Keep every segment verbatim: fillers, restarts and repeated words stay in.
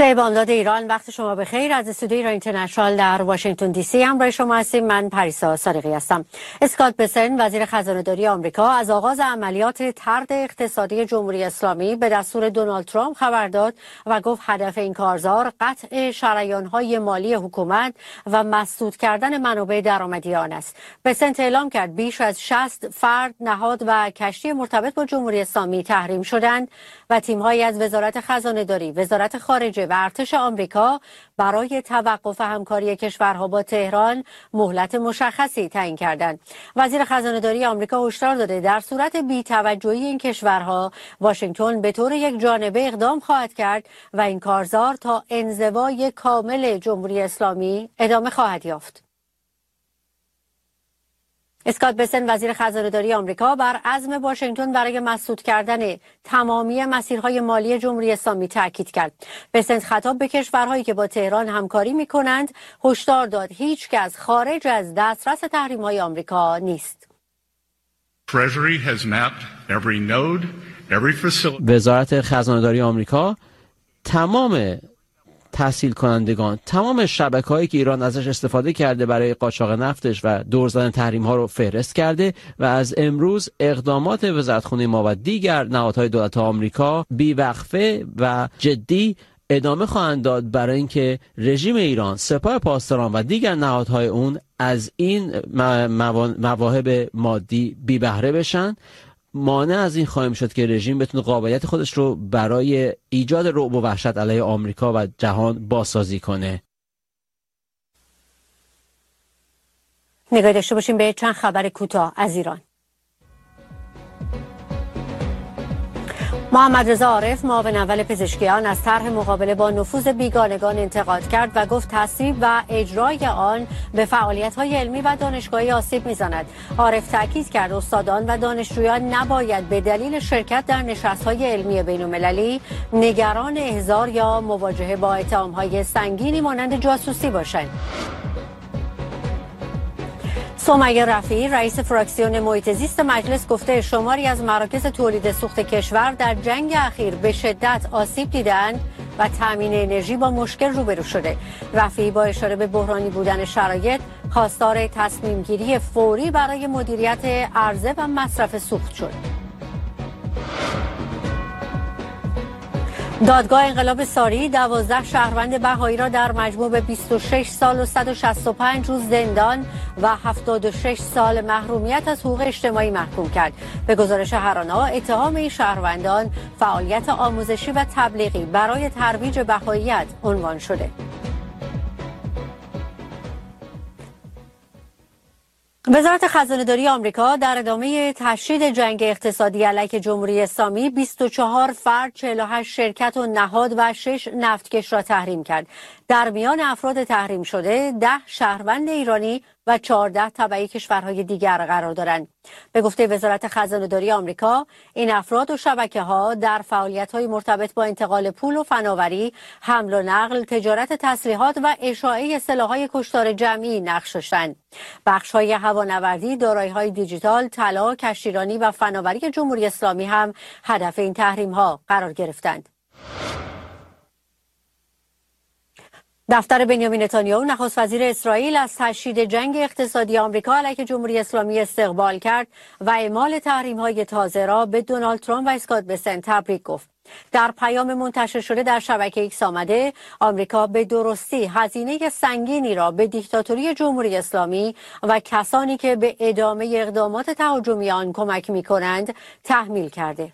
سه بامداد ایران، وقت شما بخیر. از استودیوی ایران اینترنشنال در واشنگتن دی سی همراه شما هستیم. من پریسا صادقی هستم. اسکات بسن وزیر خزانه‌داری آمریکا از آغاز عملیات طرد اقتصادی جمهوری اسلامی به دستور دونالد ترامپ خبر داد و گفت هدف این کارزار قطع شریان‌های مالی حکومت و مسدود کردن منابع درآمدی آن است. بسن اعلام کرد بیش از شصت فرد، نهاد و کشتی مرتبط با جمهوری اسلامی تحریم شدند و تیم‌هایی از وزارت خزانه‌داری، وزارت خارجه و ارتش آمریکا برای توقف همکاری کشورها با تهران مهلت مشخصی تعیین کردند. وزیر خزانه‌داری آمریکا هشدار داده در صورت بی‌توجهی این کشورها، واشنگتن به طور یک جانبه اقدام خواهد کرد و این کارزار تا انزوای کامل جمهوری اسلامی ادامه خواهد یافت. اسکات بسن وزیر خزانه‌داری آمریکا بر عزم واشنگتن برای مسدود کردن تمامی مسیرهای مالی جمهوری اسلامی تاکید کرد. بسن خطاب به کشورهایی که با تهران همکاری می‌کنند هشدار داد هیچ کس خارج از دسترس تحریم‌های آمریکا نیست. وزارت خزانه‌داری آمریکا تمام تحصیل کنندگان، تمام شبکه‌هایی که ایران ازش استفاده کرده برای قاچاق نفتش و دور زدن تحریم‌ها رو فهرست کرده و از امروز اقدامات وزارتخانه ما و دیگر نهادهای دولت آمریکا بی‌وقفه و جدی ادامه خواهند داد برای اینکه رژیم ایران، سپاه پاسداران و دیگر نهادهای اون از این مواهب مادی بی بهره بشن. مانع از این خواهیم شد که رژیم بتونه قابلیت خودش رو برای ایجاد رعب و وحشت علیه آمریکا و جهان بازسازی کنه. نگاه داشته باشیم به چند خبر کوتاه از ایران. محمد رضا عارف، معاون اول پزشکیان، از طرح مقابله با نفوذ بیگانگان انتقاد کرد و گفت تصویب و اجرای آن به فعالیت‌های علمی و دانشگاهی آسیب می‌زند. عارف تاکید کرد استادان و دانشجویان نباید به دلیل شرکت در نشست‌های علمی بین‌المللی نگران احضار یا مواجهه با اتهام‌های سنگینی مانند جاسوسی باشند. سمیه رفیعی، رئیس فراکسیون محیط زیست مجلس، گفته شماری از مراکز تولید سوخت کشور در جنگ اخیر به شدت آسیب دیدند و تامین انرژی با مشکل روبرو شده. رفیعی با اشاره به بحرانی بودن شرایط خواستار تصمیم گیری فوری برای مدیریت عرضه و مصرف سوخت شد. دادگاه انقلاب ساری دوازده شهروند بهایی را در مجموع به بیست و شش سال و صد و شصت و پنج روز زندان و هفتاد و شش سال محرومیت از حقوق اجتماعی محکوم کرد. به گزارش هرانا، اتهام این شهروندان فعالیت آموزشی و تبلیغی برای ترویج بهاییت عنوان شده. وزارت خزانه‌داری آمریکا در ادامه تشدید جنگ اقتصادی علیه جمهوری اسلامی بیست و چهار فرد، چهل و هشت شرکت و نهاد و شش نفتکش را تحریم کرد. در میان افراد تحریم شده ده شهروند ایرانی و چهارده تبعی کشورهای دیگر قرار دارند. به گفته وزارت خزانه‌داری آمریکا، این افراد و شبکه‌ها در فعالیت‌های مرتبط با انتقال پول و فناوری، حمل و نقل، تجارت تسلیحات و اشاعه سلاح‌های کشتار جمعی نقش داشتند. بخش‌های هوانوردی، دارایی‌های دیجیتال، طلا، کشتیرانی و فناوری جمهوری اسلامی هم هدف این تحریم‌ها قرار گرفتند. دفتر بنیامین نتانیاهو، نخست وزیر اسرائیل، از تشدید جنگ اقتصادی آمریکا علیه جمهوری اسلامی استقبال کرد و اعمال تحریم‌های تازه را به دونالد ترامپ و اسکات بسن تبریک گفت. در پیام منتشر شده در شبکه ایکس آمده آمریکا به درستی هزینه سنگینی را به دیکتاتوری جمهوری اسلامی و کسانی که به ادامه اقدامات تهاجمی آن کمک می‌کنند تحمیل کرده.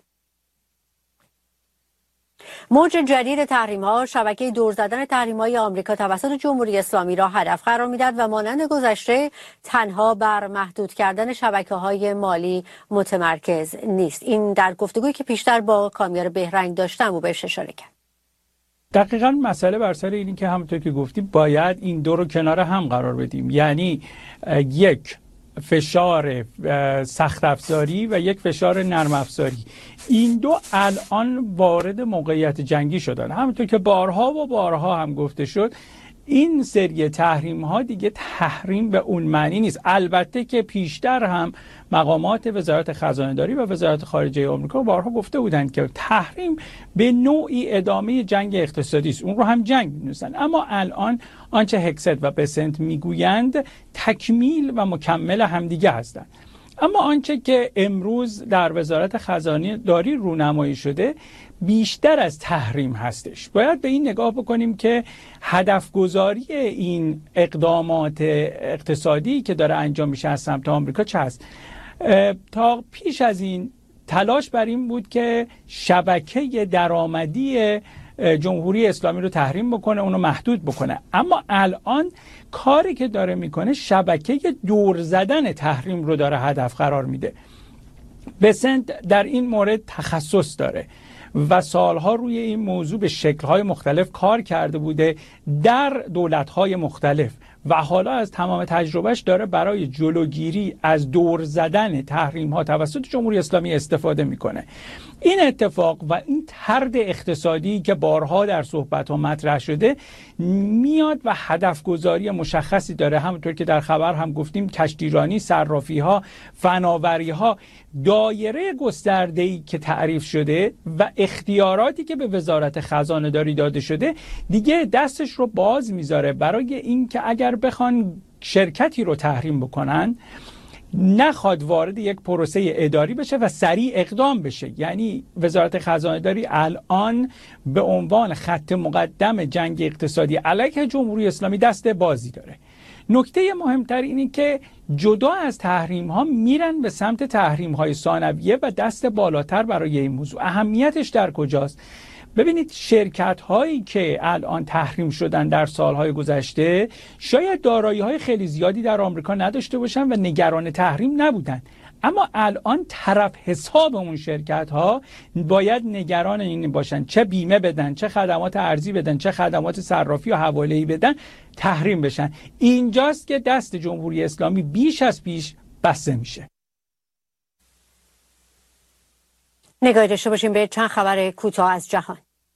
موج جدید تحریم‌ها شبکه دور زدن تحریم‌های آمریکا توسط جمهوری اسلامی را هدف قرار می‌دهد و مانند گذشته تنها بر محدود کردن شبکه‌های مالی متمرکز نیست. این در گفتگویی که پیشتر با کامیار بهرنگ داشتم و بهش اشاره کرد. دقیقاً مسئله بر سر اینی که همونطور که گفتیم باید این دو رو کنار هم قرار بدیم، یعنی یک فشار سخت افزاری و یک فشار نرم افزاری. این دو الان وارد موقعیت جنگی شدن. همونطور که بارها و بارها هم گفته شد، این سری تحریم ها دیگه تحریم به اون معنی نیست. البته که پیشتر هم مقامات وزارت خزانه داری و وزارت خارجه آمریکا بارها گفته بودند که تحریم به نوعی ادامه جنگ اقتصادی است، اون رو هم جنگ می‌دونن. اما الان آنچه هگست و بسنت میگویند تکمیل و مکمل همدیگه هستند. اما آنچه که امروز در وزارت خزانه داری رونمایی شده بیشتر از تحریم هستش. باید به این نگاه بکنیم که هدف گذاری این اقدامات اقتصادی که داره انجام میشه از سمت آمریکا چه هست؟ تا پیش از این تلاش بر این بود که شبکه درآمدی جمهوری اسلامی رو تحریم بکنه، اونو محدود بکنه. اما الان کاری که داره میکنه شبکه دور زدن تحریم رو داره هدف قرار میده. بسنت در این مورد تخصص داره و سالها روی این موضوع به شکل‌های مختلف کار کرده بوده در دولت‌های مختلف و حالا از تمام تجربهش داره برای جلوگیری از دور زدن تحریم‌ها توسط جمهوری اسلامی استفاده میکنه. این اتفاق و این طرد اقتصادی که بارها در صحبت‌ها مطرح شده میاد و هدف گذاری مشخصی داره. همونطور که در خبر هم گفتیم کشتیرانی، صرافی‌ها، فناوری‌ها، دایره گسترده‌ای که تعریف شده و اختیاراتی که به وزارت خزانه داری داده شده دیگه دستش رو باز میذاره برای اینکه اگر بخوان شرکتی رو تحریم بکنن نخواد وارد یک پروسه اداری بشه و سریع اقدام بشه. یعنی وزارت خزانه داری الان به عنوان خط مقدم جنگ اقتصادی علیه جمهوری اسلامی دست بازی داره. نکته مهمتر اینه که جدا از تحریم ها میرن به سمت تحریم های ثانویه و دست بالاتر برای این موضوع. اهمیتش در کجاست؟ ببینید شرکت هایی که الان تحریم شدن در سالهای گذشته شاید دارایی های خیلی زیادی در آمریکا نداشته باشن و نگران تحریم نبودن، اما الان طرف حساب اون شرکت ها باید نگران این باشن چه بیمه بدن، چه خدمات ارزی بدن، چه خدمات صرافی و حواله‌ای بدن تحریم بشن. اینجاست که دست جمهوری اسلامی بیش از پیش بسته میشه. نگاهی داشته باشیم به چند خبر کوتاه از جهان.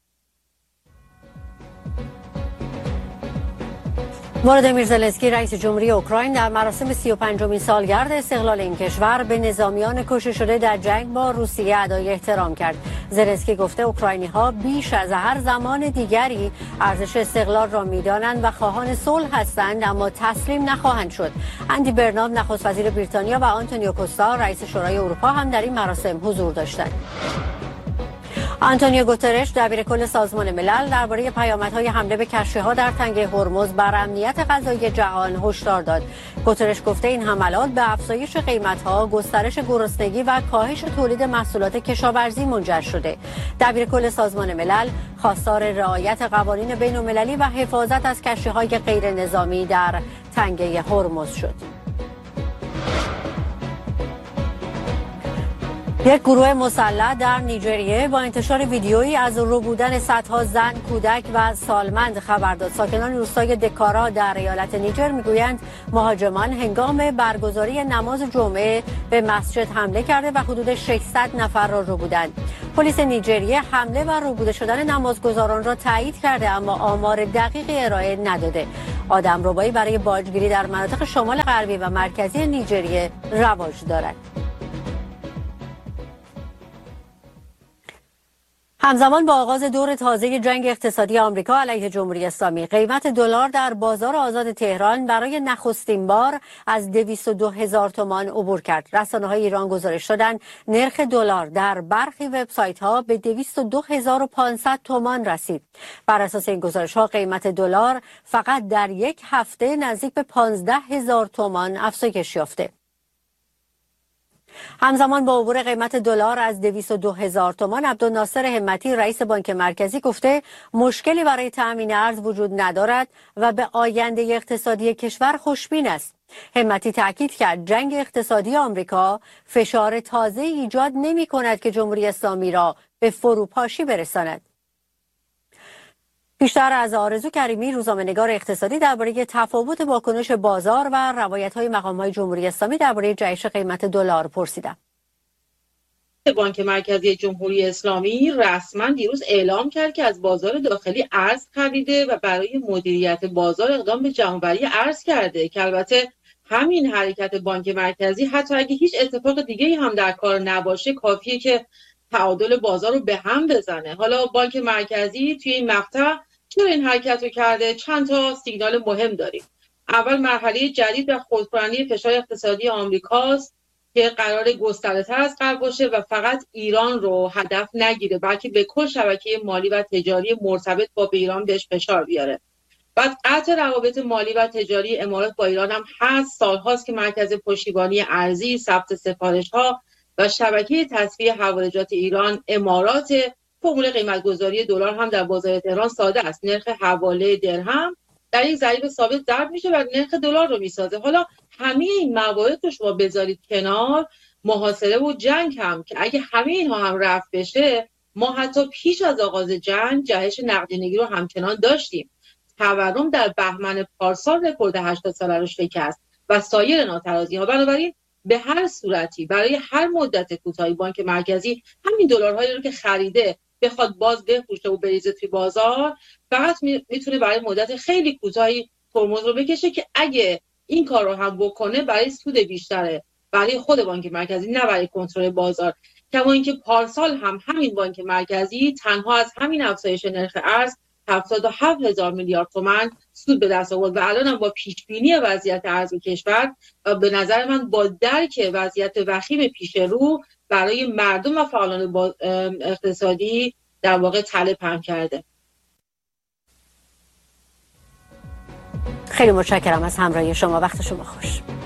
ولادیمیر زلنسکی رئیس جمهوری اوکراین در مراسم سی و پنجمین سالگرد استقلال این کشور به نظامیان کشته شده در جنگ با روسیه ادای احترام کرد. زلنسکی گفته اوکراینی‌ها بیش از هر زمان دیگری ارزش استقلال را می‌دانند و خواهان صلح هستند، اما تسلیم نخواهند شد. اندی برنارد نخست وزیر بریتانیا و آنتونیو کوستا رئیس شورای اروپا هم در این مراسم حضور داشتند. آنتونیو گوترش دبیر کل سازمان ملل درباره پیامدهای حمله به کشتی‌ها در تنگه هرمز بر امنیت غذایی جهان هشدار داد. گوترش گفته این حملات به افزایش قیمت‌ها، گسترش گرسنگی و کاهش تولید محصولات کشاورزی منجر شده. دبیر کل سازمان ملل خواستار رعایت قوانین بین‌المللی و حفاظت از کشتی‌های غیر نظامی در تنگه هرمز شد. یک گروه مسلح در نیجریه با انتشار ویدیویی از ربودن صدها زن، کودک و سالمند خبر داد. ساکنان روستای دکارا در ایالت نیجر میگویند مهاجمان هنگام برگزاری نماز جمعه به مسجد حمله کرده و حدود ششصد نفر را ربودند. پلیس نیجریه حمله و ربوده شدن نمازگزاران را تایید کرده، اما آمار دقیقی ارائه نداده. آدمربایی برای باجگیری در مناطق شمال غربی و مرکزی نیجریه رواج دارد. همزمان با آغاز دور تازه جنگ اقتصادی آمریکا علیه جمهوری اسلامی، قیمت دلار در بازار آزاد تهران برای نخستین بار از دویست و دو هزار تومان عبور کرد. رسانه‌های ایران گزارش دادند نرخ دلار در برخی وبسایت‌ها به دویست و دو هزار و پانصد تومان رسید. بر اساس این گزارش‌ها قیمت دلار فقط در یک هفته نزدیک به پانزده هزار تومان افزایش یافته. همزمان با عبور قیمت دلار از دویست و دو هزار تومان، عبدالناصر همتی رئیس بانک مرکزی گفته مشکلی برای تأمین ارز وجود ندارد و به آینده اقتصادی کشور خوشبین است. همتی تاکید کرد جنگ اقتصادی آمریکا فشار تازه ایجاد نمی کند که جمهوری اسلامی را به فروپاشی برساند. بیشتر از آرزو کریمی، روزنامه‌نگار اقتصادی، درباره تفاوت واکنش بازار و روایت‌های مقام‌های جمهوری اسلامی درباره جهش قیمت دلار پرسیدم. بانک مرکزی جمهوری اسلامی رسما دیروز اعلام کرد که از بازار داخلی ارز خریده و برای مدیریت بازار اقدام به جمع‌آوری ارز کرده که البته همین حرکت بانک مرکزی حتی اگه هیچ اتفاق دیگه‌ای هم در کار نباشه کافیه که تعادل بازار رو به هم بزنه. حالا بانک مرکزی توی این مقطع چرا این حرکت رو کرده؟ چند تا سیگنال مهم داریم. اول مرحله جدید و خودپرانی فشار اقتصادی آمریکاست که قرار گسترده‌تر از قبل باشه و فقط ایران رو هدف نگیره بلکه به کل شبکه مالی و تجاری مرتبط با ایران بهش فشار بیاره. بعد قطع روابط مالی و تجاری امارات با ایران هم هست. سالهاست که مرکز پشتیبانی ارزی، ثبت سفارش‌ها و شبکه تصفیه حوالجات ایران امارات. فرمول قیمت‌گذاری دلار هم در بازار تهران ساده است. نرخ حواله درهم در یک ضریب ثابت ضرب میشه و نرخ دلار رو میسازه. حالا همه این موارد رو شما بذارید کنار، محاصره و جنگ هم که اگه همه اینها هم رفع بشه، ما حتی پیش از آغاز جنگ جهش نقدینگی رو همچنان داشتیم. تورم در بهمن پارسال رکورد هشتاد ساله رو شکست و سایر ناترازی‌ها. بنابراین به هر صورتی برای هر مدت کوتاهی بانک مرکزی همین دلارهایی رو که خریده بخواد باز بفروشه و بریزه توی بازار، فقط میتونه برای مدت خیلی کوتاهی ترمز رو بکشه که اگه این کار رو هم بکنه برای سود بیشتره برای خود بانک مرکزی، نه برای کنترل بازار. کما اینکه پارسال هم همین بانک مرکزی تنها از همین افزایش نرخ ارز هفتاد و هفت هزار میلیارد تومان سود به دست آورد و الان هم با پیش بینی وضعیت ارز کشور و به نظر من با درک وضعیت وخیم پیش رو برای مردم و فعالان اقتصادی در واقع طلب هم کرده. خیلی متشکرم از همراهی شما. وقت شما خوش.